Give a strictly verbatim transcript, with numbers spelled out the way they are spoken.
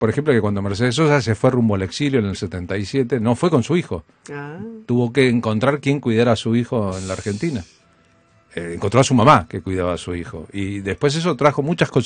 por ejemplo, que cuando Mercedes Sosa se fue rumbo al exilio en el setenta y siete, no fue con su hijo. Ah. Tuvo que encontrar quién cuidara a su hijo en la Argentina. Eh, encontró a su mamá que cuidaba a su hijo. Y después eso trajo muchas